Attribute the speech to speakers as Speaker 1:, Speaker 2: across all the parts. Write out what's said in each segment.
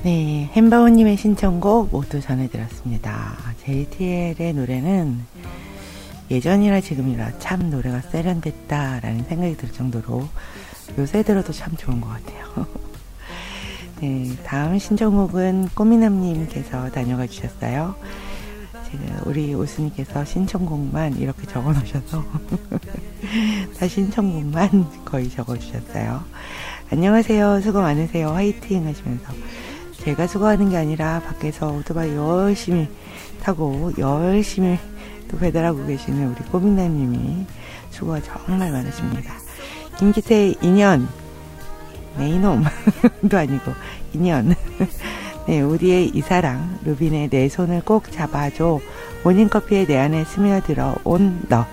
Speaker 1: 네, 햄바오님의 신청곡 모두 전해드렸습니다. JTL의 노래는 예전이라 지금이라 참 노래가 세련됐다라는 생각이 들 정도로 요새 들어도 참 좋은 것 같아요. 네, 다음 신청곡은 꼬미남님께서 다녀가 주셨어요. 지금 우리 오스님께서 신청곡만 이렇게 적어 놓으셔서 다 신청곡만 거의 적어 주셨어요. 안녕하세요. 수고 많으세요. 화이팅 하시면서 제가 수고하는 게 아니라 밖에서 오토바이 열심히 타고 열심히 또 배달하고 계시는 우리 꼬민나님이 수고가 정말 많으십니다. 김기태 인연, 네 이놈도 아니고 인연. 네, 우리의 이사랑 루빈의 내 손을 꼭 잡아줘. 모닝커피에 내 안에 스며들어 온 너.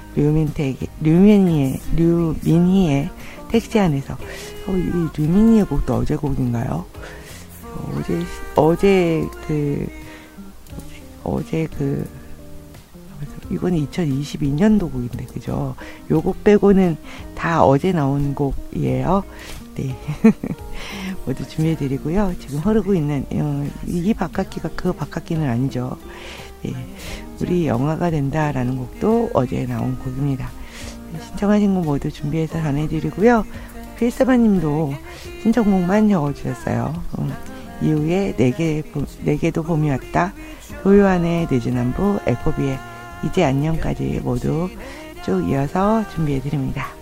Speaker 1: 류민희의 택시 안에서. 이 류민희의 곡도 어제 곡인가요? 이거는 2022년도 곡인데, 그죠? 요곡 빼고는 다 어제 나온 곡이에요. 네. 모두 준비해드리고요. 지금 흐르고 있는, 이 바깥기가 그 바깥기는 아니죠. 네. 우리 영화가 된다라는 곡도 어제 나온 곡입니다. 신청하신 곡 모두 준비해서 전해드리고요. 필사바님도 신청곡만 적어주셨어요. 이후에 내게도 봄이 왔다. 도요한의 늦은 남부, 에코비의 이제 안녕까지 모두 쭉 이어서 준비해드립니다.